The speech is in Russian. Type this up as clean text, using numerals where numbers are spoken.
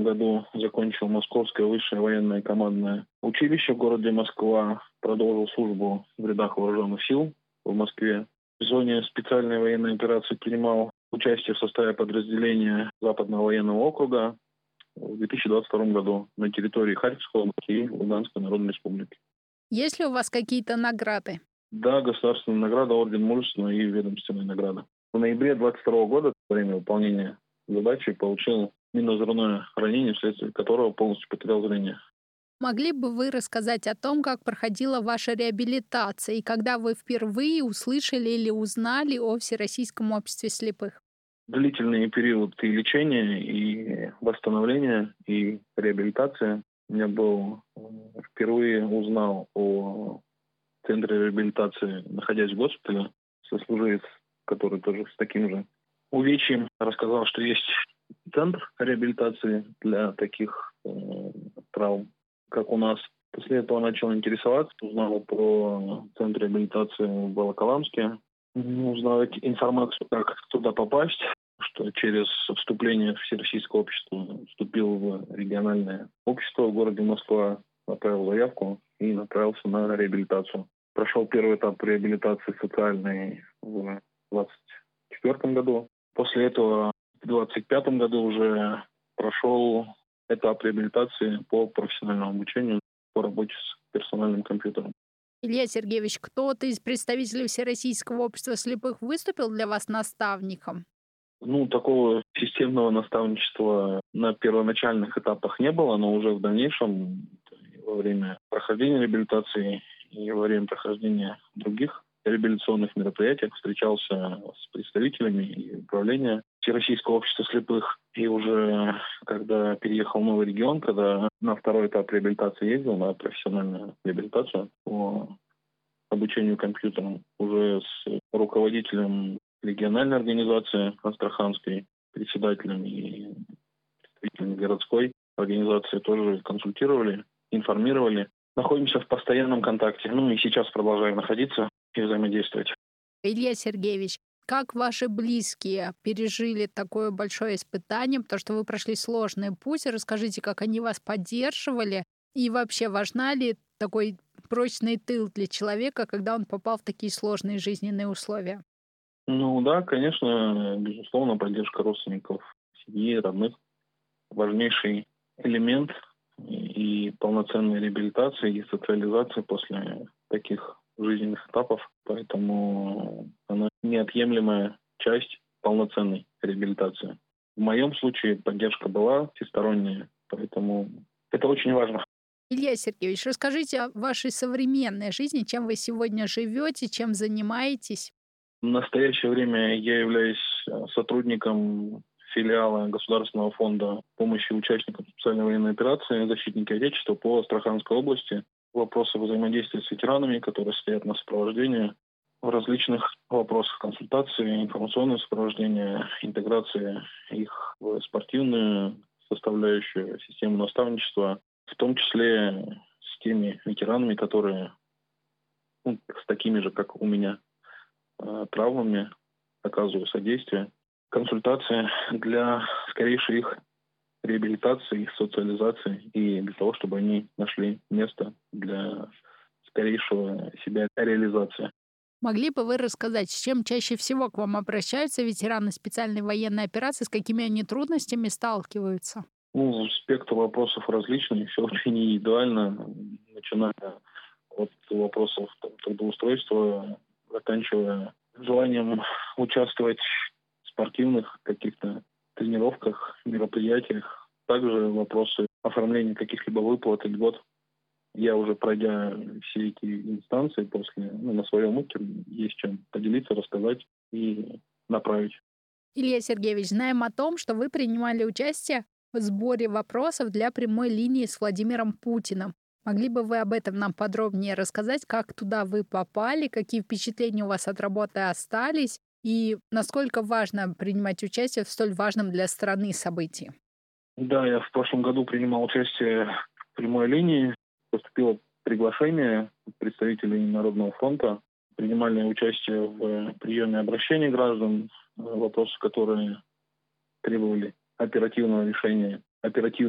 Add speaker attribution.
Speaker 1: году закончил Московское высшее военное командное училище в городе Москва. Продолжил службу в рядах вооруженных сил в Москве. В зоне специальной военной операции принимал участие в составе подразделения Западного военного округа в 2022 году на территории Харьковской области и Луганской Народной Республики.
Speaker 2: Есть ли у вас какие-то награды?
Speaker 1: Да, государственная награда, орден мужества и ведомственная награда. В ноябре 2022 года во время выполнения задачи получил минно-взрывное ранение, вследствие которого полностью потерял зрение.
Speaker 2: Могли бы вы рассказать о том, как проходила ваша реабилитация и когда вы впервые услышали или узнали о Всероссийском обществе слепых?
Speaker 1: Длительный период и лечения, и восстановления, и реабилитации. Я впервые узнал о центре реабилитации, находясь в госпитале. Сослуживец, который тоже с таким же увечьем, рассказал, что есть центр реабилитации для таких травм, как у нас. После этого начал интересоваться, узнал про центр реабилитации в Волоколамске, узнал информацию, как туда попасть, что через вступление в Всероссийское общество вступил в региональное общество в городе Москва, отправил заявку и направился на реабилитацию. Прошел первый этап реабилитации социальной в 2024 году. После этого в 2025 году уже прошел этап реабилитации по профессиональному обучению по работе с персональным компьютером.
Speaker 2: Илья Сергеевич, кто-то из представителей Всероссийского общества слепых выступил для вас наставником?
Speaker 1: Такого системного наставничества на первоначальных этапах не было, но уже в дальнейшем, во время прохождения реабилитации и во время прохождения других реабилитационных мероприятий встречался с представителями и управления Всероссийского общества слепых. И уже когда переехал в новый регион, когда на второй этап реабилитации ездил, на профессиональную реабилитацию по обучению компьютерам, уже с руководителем региональной организации Астраханской, председателем и представителем городской организации тоже консультировали, информировали. Находимся в постоянном контакте. И сейчас продолжаем находиться и взаимодействовать.
Speaker 2: Илья Сергеевич, как ваши близкие пережили такое большое испытание, потому что вы прошли сложный путь. Расскажите, как они вас поддерживали и вообще важна ли такой прочный тыл для человека, когда он попал в такие сложные жизненные условия?
Speaker 1: Да, конечно, безусловно, поддержка родственников, семьи, родных. Важнейший элемент и полноценной реабилитации, и социализации после таких жизненных этапов. Поэтому она неотъемлемая часть полноценной реабилитации. В моем случае поддержка была всесторонняя, поэтому это очень важно.
Speaker 2: Илья Сергеевич, расскажите о вашей современной жизни, чем вы сегодня живете, чем занимаетесь?
Speaker 1: В настоящее время я являюсь сотрудником филиала Государственного фонда помощи участникам специальной военной операции «Защитники Отечества» по Астраханской области. Вопросы взаимодействия с ветеранами, которые стоят на сопровождении в различных вопросах консультации, информационного сопровождения, интеграции их в спортивную составляющую систему наставничества, в том числе с теми ветеранами, которые с такими же, как у меня, травмами, оказываю содействие, консультации для скорейшей их реабилитации, их социализации и для того, чтобы они нашли место для скорейшего себя реализации.
Speaker 2: Могли бы вы рассказать, с чем чаще всего к вам обращаются ветераны специальной военной операции, с какими они трудностями сталкиваются?
Speaker 1: Спектр вопросов различный, все очень индивидуально, начиная от вопросов трудоустройства, заканчивая желанием участвовать в спортивных каких-то тренировках, мероприятиях. Также вопросы оформления каких-либо выплат и льгот. Я уже пройдя все эти инстанции после, на своем опыте, есть чем поделиться, рассказать и направить.
Speaker 2: Илья Сергеевич, знаем о том, что вы принимали участие в сборе вопросов для прямой линии с Владимиром Путиным. Могли бы вы об этом нам подробнее рассказать, как туда вы попали, какие впечатления у вас от работы остались и насколько важно принимать участие в столь важном для страны событии?
Speaker 1: Да, я в прошлом году принимал участие в прямой линии. Поступило приглашение представителей Народного фронта. Принимали участие в приеме обращений граждан, вопросы, которые требовали оперативного решения, оперативной